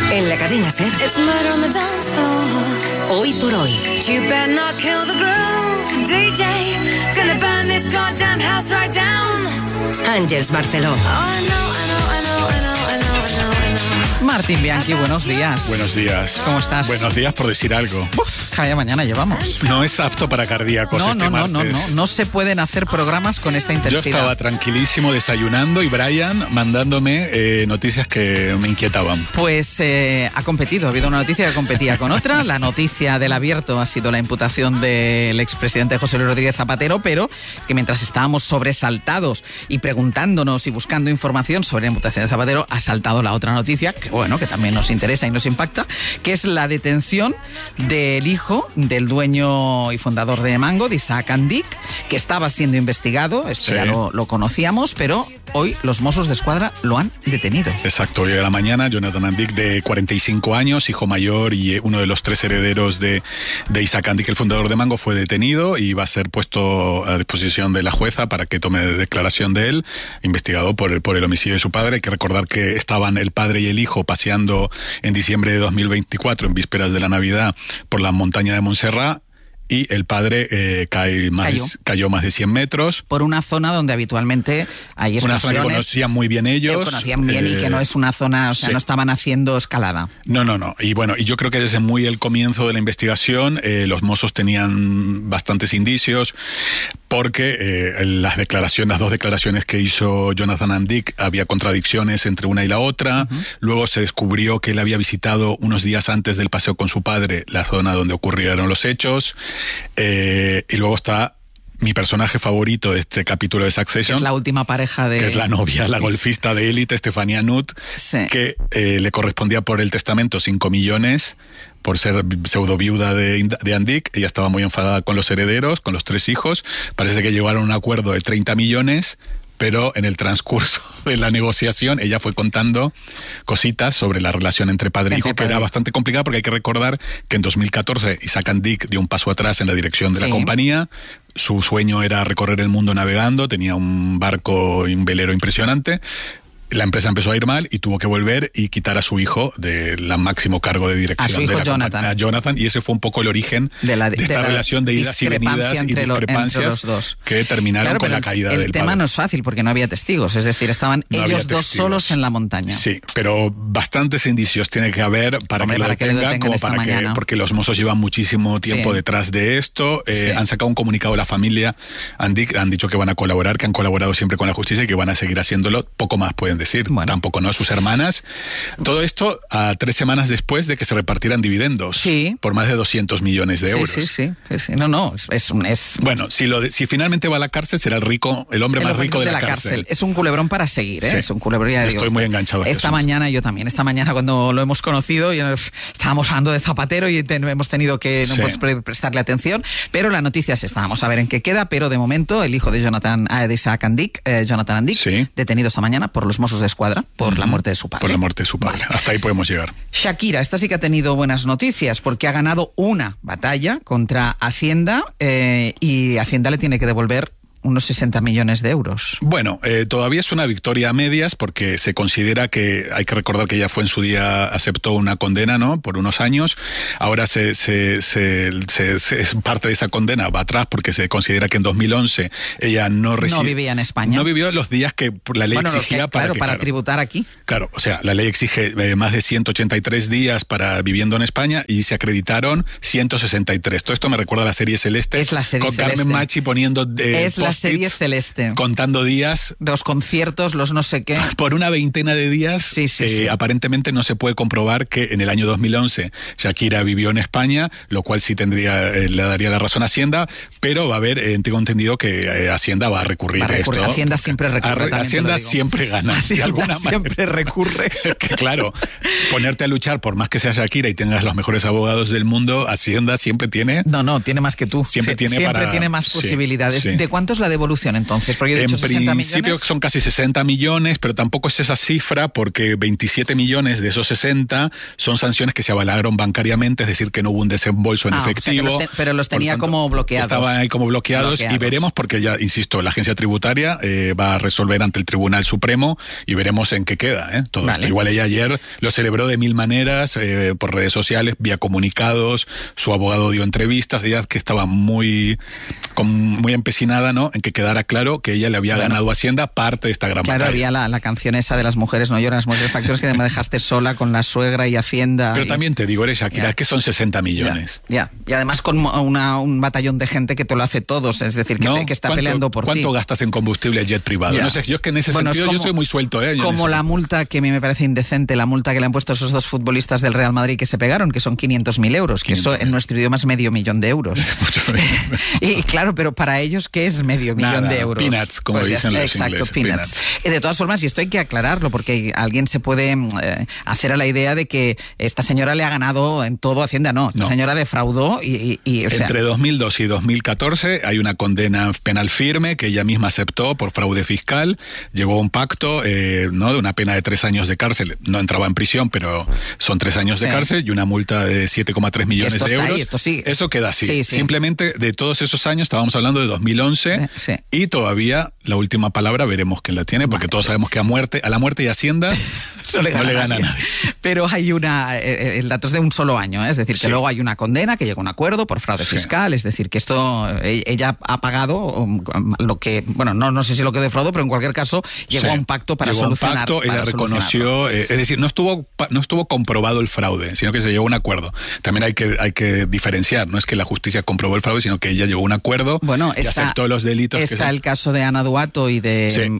En la cadena SER. Hoy por hoy. You better not kill the groove, DJ. Gonna burn this goddamn house right down. Ángeles Barceló. Martín Bianchi, buenos días. Buenos días. ¿Cómo estás? Buenos días por decir algo. Vaya mañana llevamos. No es apto para cardíacos martes. No se pueden hacer programas con esta intensidad. Yo estaba tranquilísimo desayunando y Brian mandándome noticias que me inquietaban. Pues ha competido, ha habido una noticia que competía con otra. La noticia del abierto ha sido la imputación del expresidente José Luis Rodríguez Zapatero, pero que mientras estábamos sobresaltados y preguntándonos y buscando información sobre la imputación de Zapatero, ha saltado la otra noticia, que bueno, que también nos interesa y nos impacta, que es la detención del hijo del dueño y fundador de Mango, de Isaac Andic, que estaba siendo investigado. Esto sí. Ya lo conocíamos, pero hoy los Mossos de Escuadra lo han detenido. Exacto, hoy de la mañana Jonathan Andic, de 45 años, hijo mayor y uno de los 3 herederos de Isaac Andic, el fundador de Mango, fue detenido y va a ser puesto a disposición de la jueza para que tome declaración de él, investigado por el homicidio de su padre. Hay que recordar que estaban el padre y el hijo paseando en diciembre de 2024, en vísperas de la Navidad, por la montaña de Montserrat, y el padre cayó más de 100 metros. Por una zona donde habitualmente hay explosiones. Una zona que conocían muy bien ellos. Conocían bien y que no es una zona, o sea, sí. No estaban haciendo escalada. No. Y bueno, y yo creo que desde muy el comienzo de la investigación, los Mossos tenían bastantes indicios, porque las dos declaraciones que hizo Jonathan Andic, había contradicciones entre una y la otra. Uh-huh. Luego se descubrió que él había visitado unos días antes del paseo con su padre la zona donde ocurrieron los hechos. Y luego está mi personaje favorito de este capítulo de Succession. Es la última pareja de... Que es la novia, la golfista de élite, Stephania Nutt, sí. Que le correspondía por el testamento 5 millones por ser pseudo viuda de Andic. Ella estaba muy enfadada con los herederos, con los 3 hijos. Parece que llegaron a un acuerdo de 30 millones, pero en el transcurso de la negociación ella fue contando cositas sobre la relación entre padre e hijo, que era bastante complicada, porque hay que recordar que en 2014 Isaac Andic dio un paso atrás en la dirección de la compañía. Su sueño era recorrer el mundo navegando, tenía un barco y un velero impresionante. La empresa empezó a ir mal y tuvo que volver y quitar a su hijo del máximo cargo de dirección. A su hijo de la Jonathan. A Jonathan, y ese fue un poco el origen de esta relación de idas y venidas y discrepancias entre los dos, que terminaron con la caída del padre. El tema no es fácil porque no había testigos, es decir, estaban ellos dos solos en la montaña. Sí, pero bastantes indicios tiene que haber para que lo detengan, como para que, porque los Mossos llevan muchísimo tiempo detrás de esto. Han sacado un comunicado de la familia Andic, han dicho que van a colaborar, que han colaborado siempre con la justicia y que van a seguir haciéndolo. Poco más pueden decir, tampoco, ¿no? Sus hermanas. Todo esto a 3 semanas después de que se repartieran dividendos por más de 200 millones de euros. Sí. Es... Bueno, si finalmente va a la cárcel, será el hombre más rico de la cárcel. Es un culebrón para seguir, ¿eh? Sí. Es un culebrón, ya digo. Estoy muy enganchado. Esta mañana yo también. Esta mañana cuando lo hemos conocido, estábamos hablando de Zapatero y hemos tenido que prestarle atención, pero la noticia es esta. Vamos a ver en qué queda, pero de momento el hijo de Isaac Andic, Jonathan Andic, detenido esta mañana por los Mossos de Escuadra por la muerte de su padre. Por la muerte de su padre. Vale. Hasta ahí podemos llegar. Shakira, esta sí que ha tenido buenas noticias porque ha ganado una batalla contra Hacienda y Hacienda le tiene que devolver unos 60 millones de euros. Bueno, todavía es una victoria a medias porque se considera que, hay que recordar que ella fue en su día, aceptó una condena, ¿no? Por unos años. Ahora parte de esa condena va atrás porque se considera que en 2011 ella no vivía en España. No vivió los días que la ley exigía para tributar aquí. Claro, o sea, la ley exige más de 183 días para viviendo en España y se acreditaron 163. Todo esto me recuerda a la serie Celeste. Es la serie con Celeste. Carmen Machi poniendo la serie Celeste. Contando días. Los conciertos, los no sé qué. Por una veintena de días. Sí. Aparentemente no se puede comprobar que en el año 2011 Shakira vivió en España, lo cual sí le daría la razón a Hacienda, pero va a haber, tengo entendido que Hacienda va a recurrir a esto. Hacienda siempre recurre. Hacienda siempre gana. Hacienda de alguna siempre recurre. Que claro, ponerte a luchar por más que sea Shakira y tengas los mejores abogados del mundo, Hacienda siempre tiene... No, tiene más que tú. Siempre tiene más posibilidades. Sí. ¿De cuántos es la devolución entonces? Porque yo he dicho en 60 principio millones. son casi 60 millones, pero tampoco es esa cifra porque 27 millones de esos 60 son sanciones que se avalaron bancariamente, es decir, que no hubo un desembolso en efectivo. O sea pero los tenía como bloqueados. Estaban ahí como bloqueados y veremos, porque ya, insisto, la agencia tributaria va a resolver ante el Tribunal Supremo y veremos en qué queda. Todo esto. Igual ella ayer lo celebró de mil maneras, por redes sociales, vía comunicados, su abogado dio entrevistas, ella que estaba muy empecinada, ¿no?, en que quedara claro que ella le había ganado a Hacienda parte de esta gran batalla. Claro, había la canción esa de las mujeres no lloran, las mujeres factores, que me dejaste sola con la suegra y Hacienda. Pero también te digo, Shakira, que son 60 millones. Ya. Y además con un batallón de gente que te lo hace todos, es decir, que está peleando por ti. ¿Cuánto gastas en combustible jet privado? No sé, yo es que en ese sentido yo soy muy suelto. Como la multa que a mí me parece indecente, la multa que le han puesto a esos dos futbolistas del Real Madrid que se pegaron, que son 500.000 euros, que eso en nuestro idioma es $500.000 de euros. Y claro, pero para ellos, ¿qué es $500.000 de euros? Peanuts, como dicen los exacto, ingleses. Peanuts. De todas formas, y esto hay que aclararlo, porque alguien se puede hacer a la idea de que esta señora le ha ganado en todo Hacienda. No, esta señora defraudó y entre 2002 y 2014 hay una condena penal firme que ella misma aceptó por fraude fiscal. Llegó a un pacto, ¿no?, de una pena de 3 años de cárcel. No entraba en prisión, pero son 3 años de cárcel y una multa de 7,3 millones de euros. Esto sigue. Eso queda así. Simplemente de todos esos años, estábamos hablando de 2011 y todavía la última palabra veremos quién la tiene, porque todos sabemos que a la muerte y Hacienda no le gana a nadie. Pero hay el dato es de un solo año, es decir, que luego hay una condena, que llega a un acuerdo por fraude fiscal, es decir, que esto ella ha pagado lo que, bueno, no sé si lo que defraudó, pero en cualquier caso llegó a un pacto para solucionar. Ella reconoció, es decir, no estuvo comprobado el fraude, sino que se llegó a un acuerdo. También hay que diferenciar, no es que la justicia comprobó el fraude, sino que ella llegó a un acuerdo y aceptó los delitos. Está el caso de Ana Duato y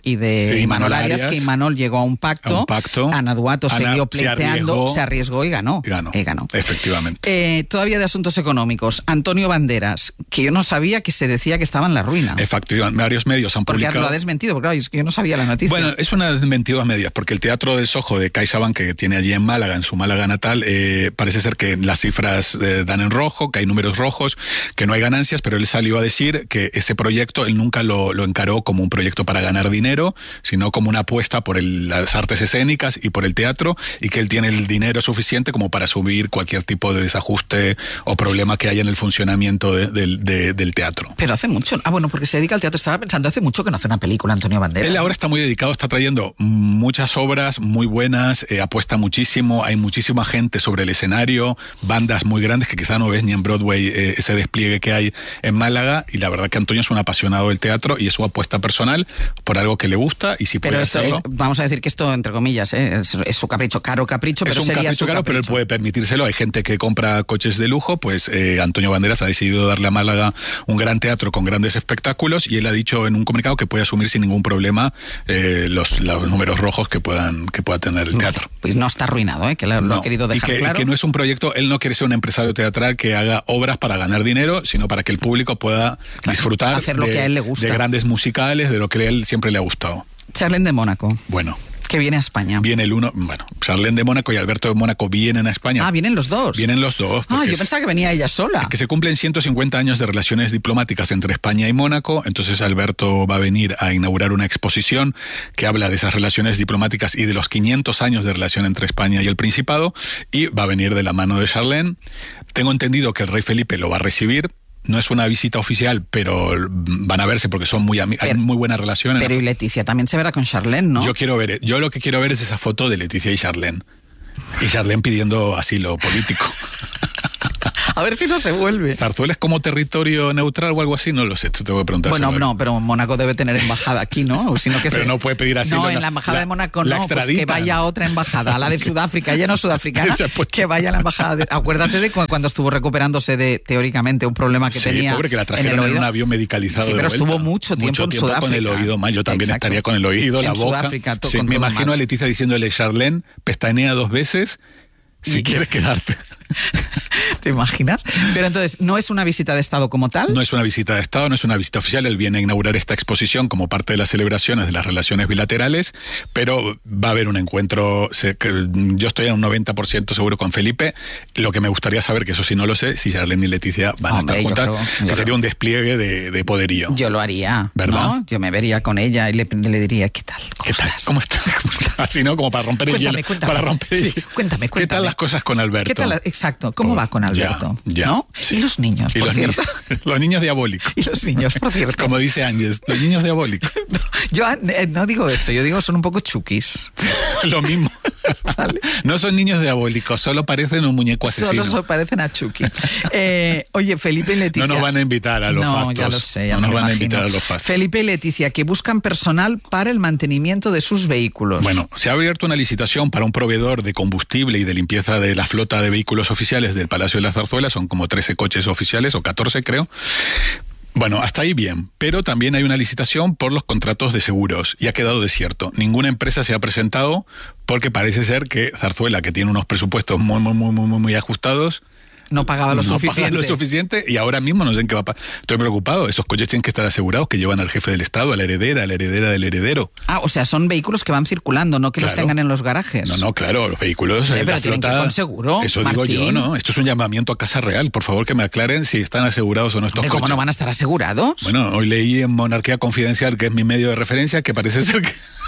de Imanol Arias, que Imanol llegó a un pacto. Ana Duato siguió pleiteando, se arriesgó y ganó. Efectivamente. Todavía de asuntos económicos, Antonio Banderas, que yo no sabía que se decía que estaba en la ruina. Efectivamente, varios medios han publicado. Porque lo ha desmentido, porque claro, yo no sabía la noticia. Bueno, es una desmentido a medias, porque el Teatro del Soho de CaixaBank, que tiene allí en Málaga, en su Málaga natal, parece ser que las cifras dan en rojo, que hay números rojos, que no hay ganancias, pero él salió a decir que ese proyecto él nunca lo encaró como un proyecto para ganar dinero, sino como una apuesta por las artes escénicas y por el teatro, y que él tiene el dinero suficiente como para asumir cualquier tipo de desajuste o problema que haya en el funcionamiento del teatro. Pero hace mucho, porque se dedica al teatro, estaba pensando, hace mucho que no hace una película Antonio Banderas. Él ahora está muy dedicado, está trayendo muchas obras muy buenas, apuesta muchísimo, hay muchísima gente sobre el escenario, bandas muy grandes que quizá no ves ni en Broadway ese despliegue que hay en Málaga, y la verdad que Antonio es un apasionado del teatro y es su apuesta personal por algo que le gusta, y si puede hacerlo. Vamos a decir que esto, entre comillas, es su capricho, caro capricho, pero es un sería capricho caro, pero él puede permitírselo. Hay gente que compra coches de lujo, pues Antonio Banderas ha decidido darle a Málaga un gran teatro con grandes espectáculos, y él ha dicho en un comunicado que puede asumir sin ningún problema los números rojos que pueda tener el teatro. Pues no está arruinado, que lo ha querido dejar claro. Y que no es un proyecto, él no quiere ser un empresario teatral que haga obras para ganar dinero, sino para que el público pueda disfrutar hacer lo que a él le gusta, de grandes musicales, de lo que a él siempre le ha gustado. Charlene de Mónaco. Bueno. Que viene a España. Viene Charlene de Mónaco y Alberto de Mónaco vienen a España. Vienen los dos. Vienen los dos. Yo pensaba que venía ella sola. Es que se cumplen 150 años de relaciones diplomáticas entre España y Mónaco, entonces Alberto va a venir a inaugurar una exposición que habla de esas relaciones diplomáticas y de los 500 años de relación entre España y el Principado, y va a venir de la mano de Charlene. Tengo entendido que el rey Felipe lo va a recibir. No es una visita oficial, pero van a verse porque son hay muy buenas relaciones. Pero y Leticia también se verá con Charlene, ¿no? Yo lo que quiero ver es esa foto de Leticia y Charlene. Y Charlene pidiendo asilo político. A ver si no se vuelve. ¿Zarzuela es como territorio neutral o algo así? No lo sé, te tengo que preguntar. Bueno, no, pero Mónaco debe tener embajada aquí, ¿no? Pero no puede pedir asilo. No, en la embajada de Mónaco no, pues que vaya a otra embajada, a la de Sudáfrica, ella no es sudafricana, que vaya a la embajada. Acuérdate de cuando estuvo recuperándose teóricamente, un problema que tenía. Pobre, que la trajeron en un avión medicalizado. Sí, pero estuvo mucho tiempo en Sudáfrica. Con el oído mal, yo también estaría con el oído, la boca. Sudáfrica, me imagino a Leticia diciéndole, Charlene, pestañea 2 veces si quieres quedarte. ¿Te imaginas? Pero entonces, ¿no es una visita de Estado como tal? No es una visita de Estado, no es una visita oficial. Él viene a inaugurar esta exposición como parte de las celebraciones de las relaciones bilaterales, pero va a haber un encuentro. Yo estoy a un 90% seguro con Felipe. Lo que me gustaría saber, que eso sí no lo sé, si Charlene y Leticia van a estar juntas, que sería un despliegue de poderío. Yo lo haría, ¿verdad? ¿no? Yo me vería con ella y le diría, ¿qué tal? ¿Qué tal? ¿Cómo estás? Así, ¿no? Como para romper el hielo. Para romper el hielo. Cuéntame. ¿Qué tal las cosas con Alberto? ¿Qué tal? Exacto. ¿Cómo va con Alberto? Ya. ¿No? Sí. Y los niños, por cierto. Los niños diabólicos. Y los niños, por cierto. Como dice Ángeles, los niños diabólicos. No, yo no digo eso, yo digo son un poco chukis. Lo mismo. ¿Vale? No son niños diabólicos, solo parecen un muñeco asesino. Solo parecen a Chucky. Oye, Felipe y Leticia. No nos van a invitar a los fastos. No, ya lo sé, no nos van a invitar a los fastos. Felipe y Leticia, que buscan personal para el mantenimiento de sus vehículos. Bueno, se ha abierto una licitación para un proveedor de combustible y de limpieza de la flota de vehículos oficiales del Palacio de la Zarzuela. Son como 13 coches oficiales, o 14 creo. Bueno, hasta ahí bien, pero también hay una licitación por los contratos de seguros y ha quedado desierto. Ninguna empresa se ha presentado porque parece ser que Zarzuela, que tiene unos presupuestos muy ajustados, no pagaba lo suficiente y ahora mismo no sé en qué va a pasar. Estoy preocupado. Esos coches tienen que estar asegurados, que llevan al jefe del Estado, a la heredera del heredero. Ah, o sea, son vehículos que van circulando, no que los tengan en los garajes. No, claro, los vehículos... pero la tienen flota, que ir con seguro, eso Martín. digo yo, ¿no? Esto es un llamamiento a Casa Real. Por favor, que me aclaren si están asegurados o no estos coches. ¿Cómo no van a estar asegurados? Bueno, hoy leí en Monarquía Confidencial, que es mi medio de referencia, que parece ser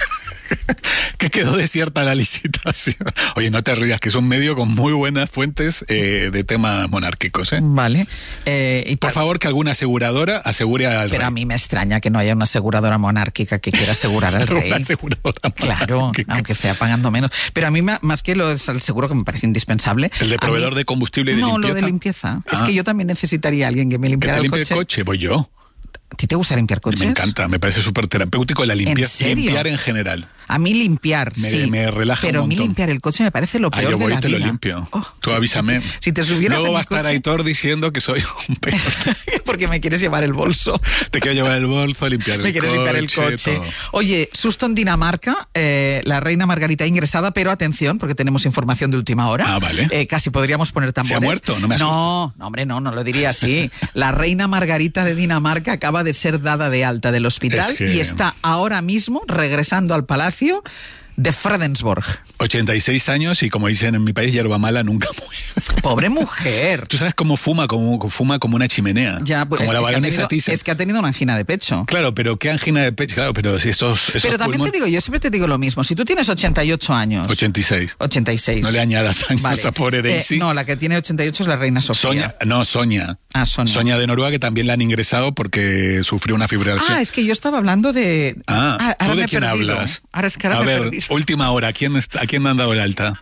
que quedó desierta la licitación. Oye, no te rías, que es un medio con muy buenas fuentes de temas monárquicos, ¿eh? Vale. Por favor, que alguna aseguradora asegure al Pero rey. a mí me extraña que no haya una aseguradora monárquica que quiera asegurar al rey. Una aseguradora claro, monárquica. aunque sea pagando menos. Pero a mí, más que el seguro, que me parece indispensable... ¿El de proveedor de combustible y de limpieza? No, lo de limpieza. Es que yo también necesitaría a alguien que me limpiara el coche. Voy yo. ¿A ti te gusta limpiar coches? Me encanta, me parece súper terapéutico la limpieza. Limpiar en general. A mí limpiar, sí. Me relaja pero un montón. A mí limpiar el coche me parece lo peor yo voy de la y te vida. lo limpio. Tú si, avísame. Si te subieras Luego a mi va a estar coche... Aitor diciendo que soy un perro. Porque me quieres llevar el bolso. Te quiero llevar el bolso, limpiar el coche. Me quieres limpiar el coche. Todo. Oye, susto en Dinamarca, la reina Margarita ingresada, pero atención, porque tenemos información de última hora. Ah, vale. Casi podríamos poner tambores. ¿Se ha muerto? No me asusto. No, hombre, no lo diría así. La reina Margarita de Dinamarca acaba de ser dada de alta del hospital y está ahora mismo regresando al palacio de Fredensborg. 86 años y, como dicen en mi país, hierba mala nunca muere. Pobre mujer. Tú sabes cómo fuma como una chimenea. Ya, pues, como la baronesa Thyssen. Es que ha tenido una angina de pecho. Claro, pero ¿qué angina de pecho? Claro, pero si esos pero también te digo, yo siempre te digo lo mismo. Si tú tienes 88 años... 86. No le añadas años a pobre Daisy. No, la que tiene 88 es la reina Sofía. Sonia. Ah, Sonia. Sonia de Noruega, que también la han ingresado porque sufrió una fibrilación. Ah, es que yo estaba hablando de... ¿tú de quién hablas? A ver, última hora, ¿a quién han dado el alta?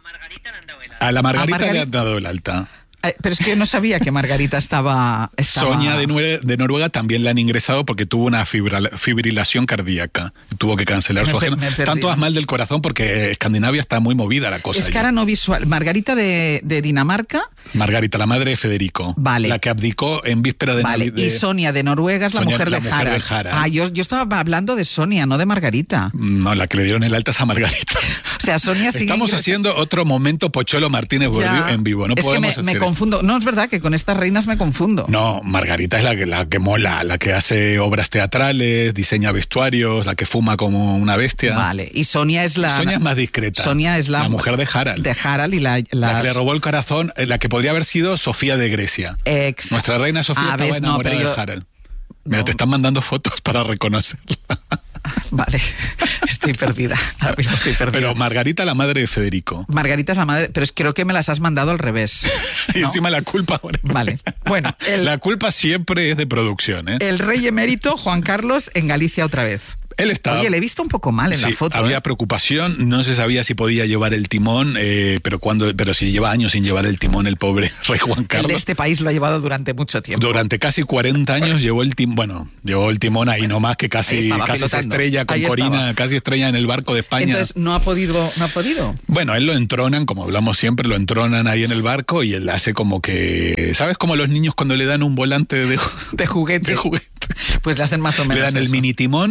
A la Margarita le han dado el alta. Pero es que yo no sabía que Margarita estaba... Sonia de Noruega también la han ingresado porque tuvo una fibrilación cardíaca. Tuvo que cancelar su agenda. Tanto es mal del corazón porque Escandinavia está muy movida la cosa. Es que ahora no visual. Margarita de Dinamarca... Margarita, la madre de Federico. Vale. La que abdicó en víspera de Navidad. Y Sonia de Noruega es la mujer de Harald. Ah, yo estaba hablando de Sonia, no de Margarita. No, la que le dieron el alta es a Margarita. O sea, Sonia sigue... Estamos haciendo otro momento Pocholo Martínez en vivo. No es podemos que me confundo. No, es verdad que con estas reinas me confundo. No, Margarita es la que mola, la que hace obras teatrales, diseña vestuarios, la que fuma como una bestia. Vale, y Sonia es Sonia es más discreta. Sonia es la mujer de Harald. De Harald y la que le robó el corazón, la que podría haber sido Sofía de Grecia. Nuestra reina Sofía estaba enamorada de Harald. Mira, te están mandando fotos para reconocerla. Vale, estoy perdida. Ahora mismo estoy perdida. Pero Margarita, la madre de Federico. Margarita es la madre, pero creo que me las has mandado al revés, ¿no? Y encima la culpa ahora. Vale, bueno. La culpa siempre es de producción, ¿eh? El rey emérito Juan Carlos en Galicia otra vez. Él estaba... Oye, le he visto un poco mal en la foto. Había preocupación, no se sabía si podía llevar el timón, pero si lleva años sin llevar el timón el pobre rey Juan Carlos. El de este país lo ha llevado durante mucho tiempo. Durante casi 40 años llevó el timón, llevó el timón ahí nomás, que casi se estrella con Corina, casi estrella en el barco de España. Entonces, ¿no ha podido? Bueno, él lo entronan, como hablamos siempre, lo entronan ahí en el barco y él hace como que... ¿Sabes cómo los niños cuando le dan un volante de juguete? De juguete. Pues le hacen más o menos le dan el eso. mini timón.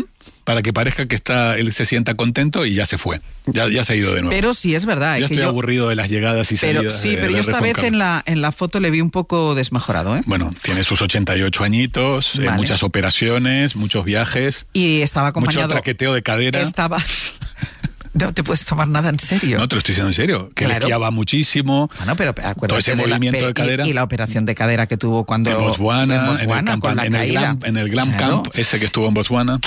para que parezca que él se sienta contento y ya se fue. Ya se ha ido de nuevo. Pero sí es verdad. Yo estoy aburrido de las llegadas y salidas. Pero yo esta vez en la foto le vi un poco desmejorado, ¿eh? Bueno, tiene sus 88 añitos, vale. Muchas operaciones, muchos viajes. Y estaba acompañado... Mucho traqueteo de cadera. No te puedes tomar nada en serio. No, te lo estoy diciendo en serio. Que le esquiaba muchísimo. Bueno, pero acuérdate todo ese movimiento de cadera. Y la operación de cadera que tuvo cuando... En Botswana, en el Glam claro. Camp, ese que estuvo en Botswana.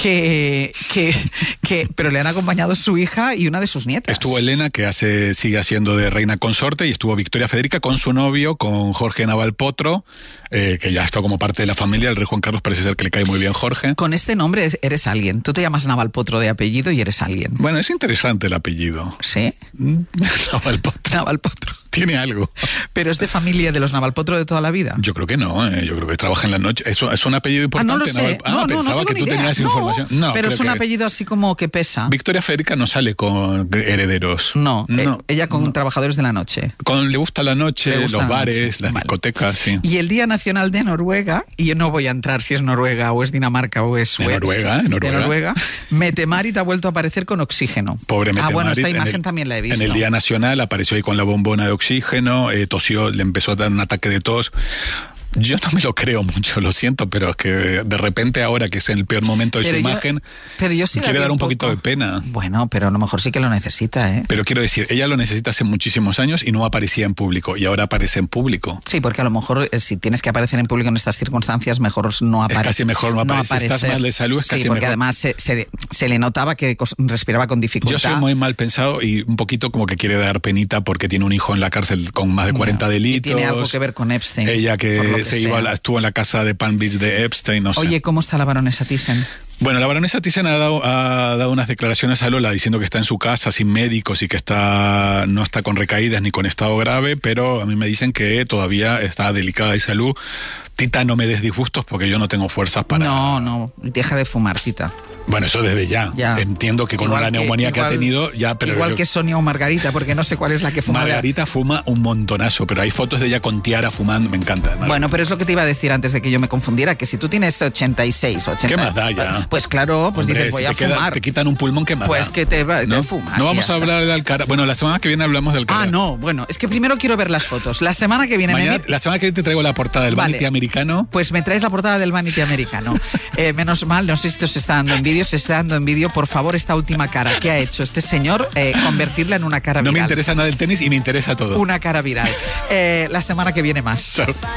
Pero le han acompañado su hija y una de sus nietas. Estuvo Elena, que sigue haciendo de reina consorte, y estuvo Victoria Federica con su novio, con Jorge Navalpotro, que ya está como parte de la familia. El rey Juan Carlos parece ser que le cae muy bien Jorge. Con este nombre eres alguien. Tú te llamas Navalpotro de apellido y eres alguien. Bueno, es interesante el apellido. ¿Sí? Navalpotro. Tiene algo. ¿Pero es de familia de los Navalpotro de toda la vida? Yo creo que no, yo creo que trabaja en la noche. ¿Es un apellido importante? No lo sé. Pensaba que tú tenías información. No, pero es un apellido así como que pesa. Victoria Federica no sale con herederos. No. Ella con trabajadores de la noche. Le gusta la noche, los bares, las discotecas, sí. Y el Día Nacional de Noruega, y yo no voy a entrar si es Noruega o es Dinamarca o es Suecia. En Noruega. Mette-Marit ha vuelto a aparecer con oxígeno. Pobre Mette-Marit. Bueno, esta imagen también la he visto. En el Día Nacional apareció ahí con la bombona de oxígeno, tosió, le empezó a dar un ataque de tos. Yo no me lo creo mucho, lo siento, pero es que de repente ahora que es en el peor momento de su imagen, quiere dar un poquito de pena. Bueno, pero a lo mejor sí que lo necesita, ¿eh? Pero quiero decir, ella lo necesita hace muchísimos años y no aparecía en público, y ahora aparece en público. Sí, porque a lo mejor si tienes que aparecer en público en estas circunstancias, mejor no aparece. Es casi mejor no aparecer. Si estás mal de salud, es casi mejor. Sí, porque además se le notaba que respiraba con dificultad. Yo soy muy mal pensado y un poquito como que quiere dar penita porque tiene un hijo en la cárcel con más de 40 delitos. Y tiene algo que ver con Epstein. Ella que estuvo en la casa de Palm Beach de Epstein, no sé. Oye, ¿cómo está la baronesa Thyssen? Bueno, la baronesa Thyssen ha dado unas declaraciones a Lola diciendo que está en su casa sin médicos y que no está con recaídas ni con estado grave, pero a mí me dicen que todavía está delicada de salud. Tita, no me des disgustos porque yo no tengo fuerzas para... No, deja de fumar, Tita. Bueno, eso desde ya. Entiendo que con la neumonía que ha tenido... pero igual que Sonia o Margarita, porque no sé cuál es la que fuma. Margarita fuma un montonazo, pero hay fotos de ella con tiara fumando, me encanta. Bueno, pero es lo que te iba a decir antes de que yo me confundiera, que si tú tienes 86, 80... ¿Qué más da ya? Pues claro, pues dices, voy a fumar. Te quitan un pulmón, ¿qué más da? Pues que te fumas. No vamos a hablar de Alcaraz. Bueno, la semana que viene hablamos del Alcaraz. Bueno, es que primero quiero ver las fotos. La semana que viene... La semana que viene te traigo la portada del Vanity americano. Pues me traes la portada del Vanity americano. Menos mal, no sé si esto se está dando en vídeo. Se está dando en vídeo, por favor, esta última cara. ¿Qué ha hecho este señor? Convertirla en una cara viral. No me interesa nada el tenis y me interesa todo. Una cara viral. La semana que viene más. Chao.